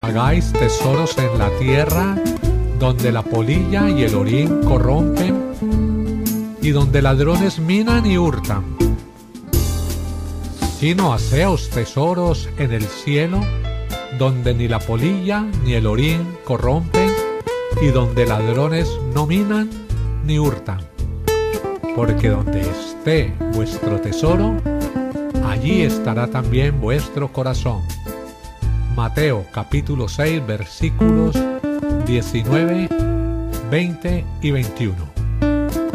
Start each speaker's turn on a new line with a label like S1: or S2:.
S1: Hagáis tesoros en la tierra, donde la polilla y el orín corrompen, y donde ladrones minan y hurtan. Sino haceos tesoros en el cielo, donde ni la polilla ni el orín corrompen, y donde ladrones no minan ni hurtan. Porque donde esté vuestro tesoro, allí estará también vuestro corazón. Mateo capítulo 6 versículos 19, 20 y 21.